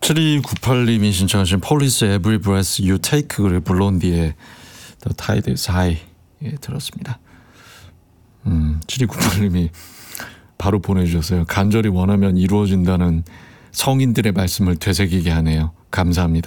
7298님이 신청하신 폴리스의 Every Breath You Take, 그리고 블론디의 The Tide is High 들었습니다. 7298님이 바로 보내주셨어요. 간절히 원하면 이루어진다는 성인들의 말씀을 되새기게 하네요. 감사합니다.